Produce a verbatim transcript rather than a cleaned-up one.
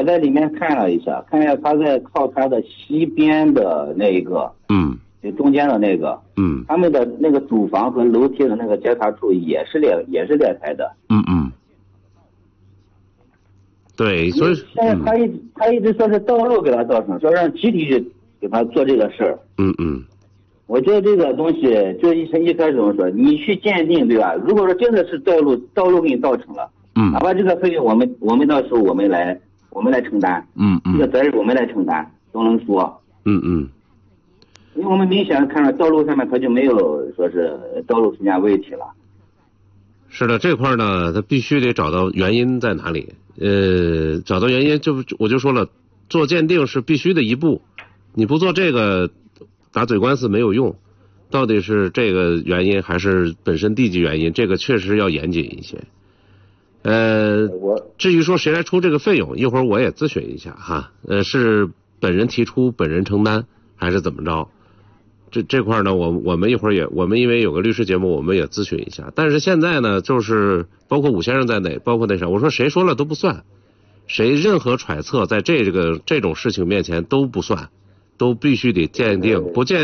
我在里面看了一下，看一下他在靠他的西边的那个， 嗯， 就中间的那个， 嗯， 他们的那个主房和楼梯的那个交叉处也是裂，也是裂开的。 嗯嗯，对，所以现在他一、嗯、他一直说是道路给他造成，说让集体去给他做这个事儿。 嗯嗯， 我觉得这个东西就一一开始我说，你去鉴定对吧？如果说真的是道路道路给你造成了， 嗯， 哪怕这个费用我们我们到时候我们来我们来承担， 嗯嗯， 这个责任我们来承担都能说。 嗯嗯， 因为我们明显看到道路上面它就没有说是道路出现问题了。 是的，这块呢，他必须得找到原因在哪里。呃，找到原因就我就说了，做鉴定是必须的一步，你不做这个，打嘴官司没有用。到底是这个原因还是本身地基原因，这个确实要严谨一些。呃，至于说谁来出这个费用，一会儿我也咨询一下哈。呃，是本人提出本人承担还是怎么着？这这块呢，我我们一会儿也，我们因为有个律师节目，我们也咨询一下。但是现在呢，就是包括武先生在内，包括那啥，我说谁说了都不算，谁任何揣测在这个这种事情面前都不算，都必须得鉴定，不鉴。